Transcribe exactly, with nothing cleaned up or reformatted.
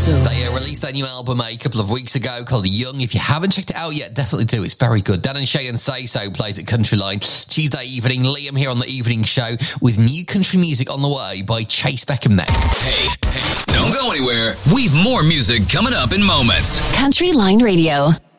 so. They uh, released their new album a couple of weeks ago called Young. If you haven't checked it out yet, definitely do. It's very good. Dan and Shay and Say So plays at Countryline Tuesday evening. Liam here on the evening show with new country music on the way by Chase Beckham next. Hey, hey, don't go anywhere. We've more music coming up in moments. Countryline Radio.